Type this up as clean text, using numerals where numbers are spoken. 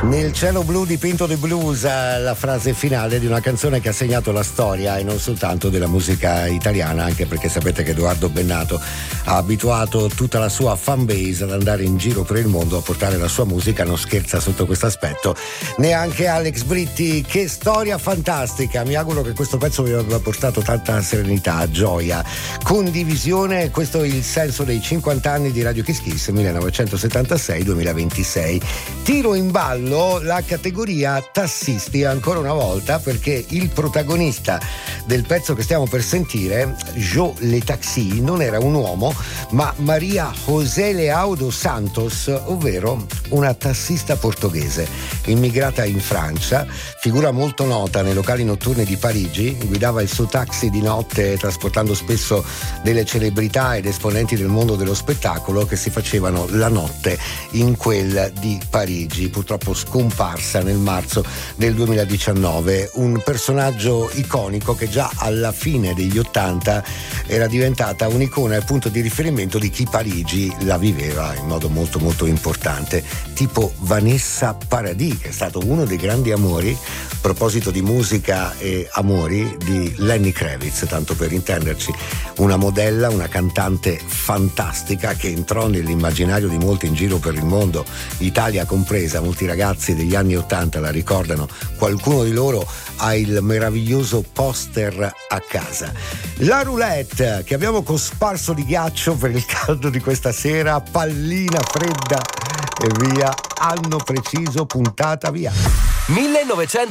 Nel cielo blu dipinto di blues, la frase finale di una canzone che ha segnato la storia e non soltanto della musica italiana, anche perché sapete che Edoardo Bennato ha abituato tutta la sua fanbase ad andare in giro per il mondo a portare la sua musica. Non scherza sotto questo aspetto neanche Alex Britti. Che storia fantastica, mi auguro che questo pezzo vi abbia portato tanta serenità, gioia, condivisione. Questo è il senso dei 50 anni di Radio Kiss Kiss 1976-2026. Tiro in ballo la categoria tassisti ancora una volta, perché il protagonista del pezzo che stiamo per sentire, Jo Le Taxi, non era un uomo ma Maria José Leao dos Santos, ovvero una tassista portoghese immigrata in Francia, figura molto nota nei locali notturni di Parigi. Guidava il suo taxi di notte trasportando spesso delle celebrità ed esponenti del mondo dello spettacolo che si facevano la notte in quel di Parigi, purtroppo scomparsa nel marzo del 2019. Un personaggio iconico che già alla fine degli 80 era diventata un'icona e punto di riferimento di chi Parigi la viveva in modo molto molto importante, tipo Vanessa Paradis, che è stato uno dei grandi amori, a proposito di musica e amori, di Lenny Kravitz, tanto per intenderci. Una modella, una cantante fantastica che entrò nell'immaginario di molti in giro per il mondo, Italia compresa. Molti ragazzi degli anni 80 la ricordano, qualcuno di loro ha il meraviglioso poster a casa. La roulette che abbiamo cosparso di ghiaccio per il caldo di questa sera, pallina fredda e via, anno preciso, puntata via. 1900